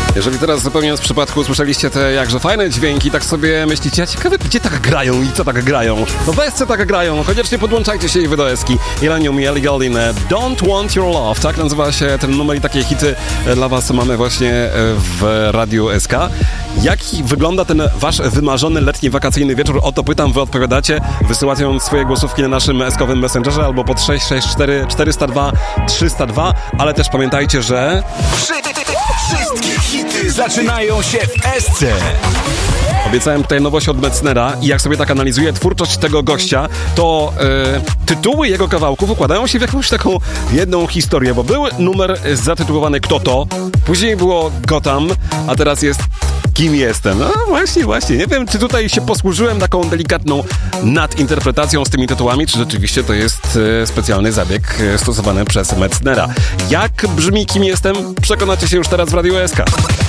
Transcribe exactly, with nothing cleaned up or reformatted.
Jeżeli teraz zupełnie z przypadku usłyszeliście te jakże fajne dźwięki, tak sobie myślicie, a ciekawe, gdzie tak grają i co tak grają? No weź co tak grają, koniecznie podłączajcie się i wy do Eski. Illenium i Ellie Goulding, Don't Want Your Love, tak nazywa się ten numer i takie hity dla was mamy właśnie w Radiu S K. Jaki wygląda ten wasz wymarzony letni wakacyjny wieczór? O to pytam, wy odpowiadacie, wysyłając swoje głosówki na naszym eskowym messengerze albo pod sześć sześć cztery czterysta dwa trzysta dwa, ale też pamiętajcie, że... Wszystkie hity zaczynają się w Esce. Obiecałem tutaj nowość od Metznera i jak sobie tak analizuję twórczość tego gościa, to e, tytuły jego kawałków układają się w jakąś taką jedną historię, bo był numer zatytułowany Kto to? Później było Gotham, a teraz jest Kim jestem? No właśnie, właśnie. Nie wiem, czy tutaj się posłużyłem taką delikatną nadinterpretacją z tymi tytułami, czy rzeczywiście to jest e, specjalny zabieg e, stosowany przez Metznera. Jak brzmi Kim jestem? Przekonacie się już teraz w Radiu S K.